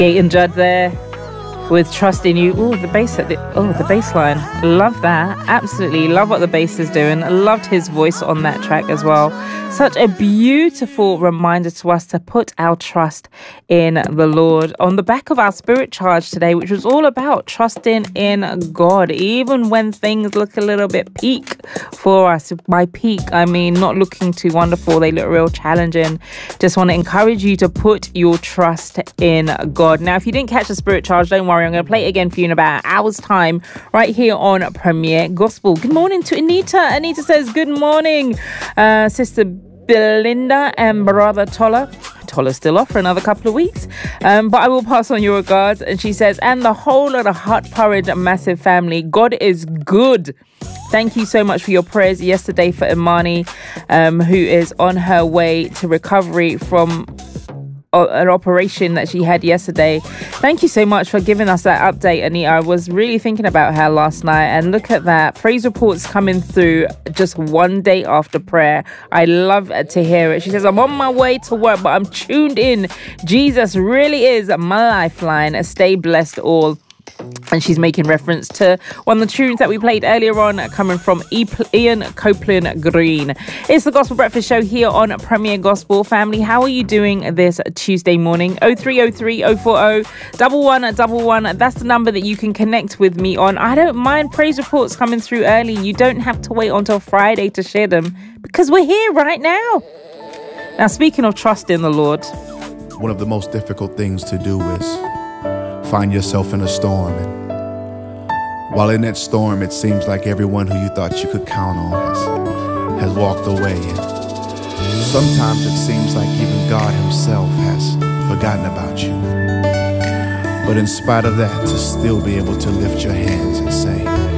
Gaten Judd there with Trust in You. Oh, the bass line. Love that. Absolutely love what the bass is doing. Loved his voice on that track as well. Such a beautiful reminder to us to put our trust in the Lord. On the back of our spirit charge today, which was all about trusting in God, even when things look a little bit peak for us. By peak, I mean not looking too wonderful. They look real challenging. Just want to encourage you to put your trust in God. Now, if you didn't catch the spirit charge, don't worry. I'm going to play it again for you in about an hour's time right here on Premier Gospel. Good morning to Anita. Anita says, good morning, Sister Belinda and Brother Tolla. Tolla's still off for another couple of weeks, but I will pass on your regards. And she says, and the whole of the Heart Porridge Massive family, God is good. Thank you so much for your prayers yesterday for Imani, who is on her way to recovery from an operation that she had yesterday. Thank you so much for giving us that update, Anita. I was really thinking about her last night, and look at that. Praise reports coming through just one day after prayer. I love to hear it. She says, I'm on my way to work, but I'm tuned in. Jesus really is my lifeline. Stay blessed all. And she's making reference to one of the tunes that we played earlier on, coming from Ian Copeland Green. It's the Gospel Breakfast Show here on Premier Gospel. Family, how are you doing this Tuesday morning? 0303 040 1111. That's the number that you can connect with me on. I don't mind praise reports coming through early. You don't have to wait until Friday to share them, because we're here right now. Now, speaking of trust in the Lord, one of the most difficult things to do is find yourself in a storm, and while in that storm it seems like everyone who you thought you could count on has walked away, and sometimes it seems like even God himself has forgotten about you. But in spite of that, to still be able to lift your hands and say,